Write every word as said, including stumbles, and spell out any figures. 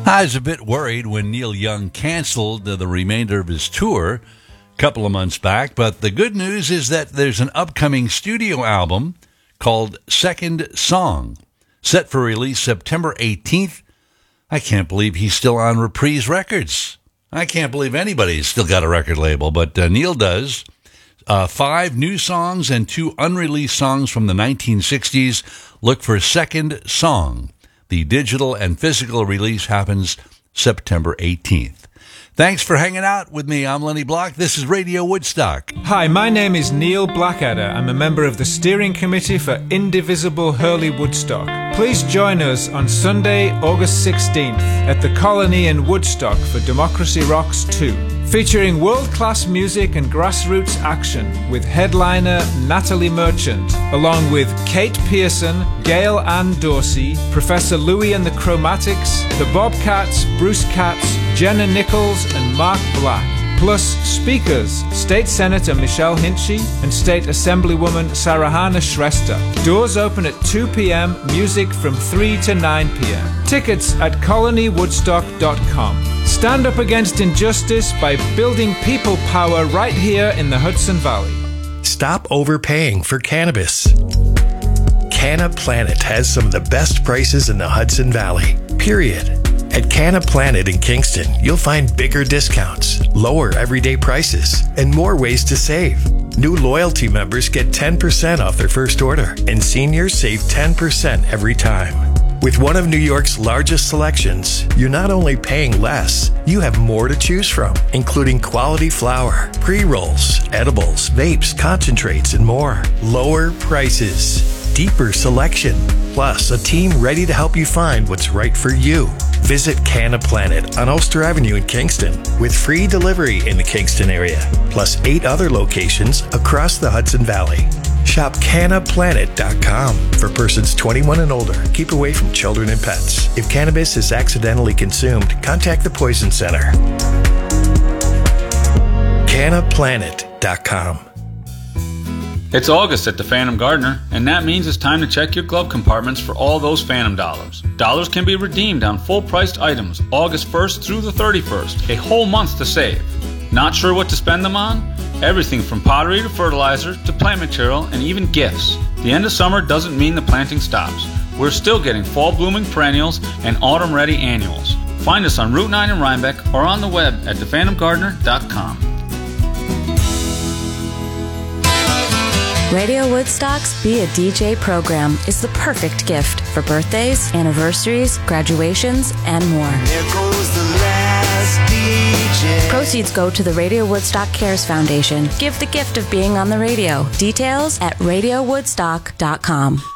I was a bit worried when Neil Young canceled the remainder of his tour a couple of months back, but the good news is that there's an upcoming studio album called Second Song, set for release September eighteenth. I can't believe he's still on Reprise Records. I can't believe anybody's still got a record label, but uh, Neil does. Uh, five new songs and two unreleased songs from the nineteen sixties. Look for Second Song. The digital and physical release happens September eighteenth. Thanks for hanging out with me. I'm Lenny Block. This is Radio Woodstock. Hi, my name is Neil Blackadder. I'm a member of the steering committee for Indivisible Hurley Woodstock. Please join us on Sunday, August sixteenth at the Colony in Woodstock for Democracy Rocks two, featuring world-class music and grassroots action with headliner Natalie Merchant, along with Kate Pearson, Gail Ann Dorsey, Professor Louis and the Chromatics, the Bobcats, Bruce Katz, Jenna Nichols, and Mark Black. Plus speakers, State Senator Michelle Hinchy and State Assemblywoman Sarahana Shrestha. Doors open at two p.m., music from three to nine p.m. Tickets at colony woodstock dot com. Stand up against injustice by building people power right here in the Hudson Valley. Stop overpaying for cannabis. Canna Planet has some of the best prices in the Hudson Valley, period. At Canna Planet in Kingston, you'll find bigger discounts, lower everyday prices, and more ways to save. New loyalty members get ten percent off their first order, and seniors save ten percent every time. With one of New York's largest selections, you're not only paying less, you have more to choose from, including quality flower, pre-rolls, edibles, vapes, concentrates, and more. Lower prices, deeper selection, plus a team ready to help you find what's right for you. Visit Canna Planet on Ulster Avenue in Kingston with free delivery in the Kingston area, plus eight other locations across the Hudson Valley. Shop canna planet dot com for persons twenty-one and older. Keep away from children and pets. If cannabis is accidentally consumed, contact the Poison Center. canna planet dot com. It's August at the Phantom Gardener, and that means it's time to check your glove compartments for all those Phantom dollars. Dollars can be redeemed on full-priced items August first through the thirty-first, a whole month to save. Not sure what to spend them on? Everything from pottery to fertilizer to plant material and even gifts. The end of summer doesn't mean the planting stops. We're still getting fall-blooming perennials and autumn-ready annuals. Find us on Route nine in Rhinebeck or on the web at the phantom gardener dot com. Radio Woodstock's Be a D J program is the perfect gift for birthdays, anniversaries, graduations, and more. There goes the last D J. Proceeds go to the Radio Woodstock Cares Foundation. Give the gift of being on the radio. Details at radio woodstock dot com.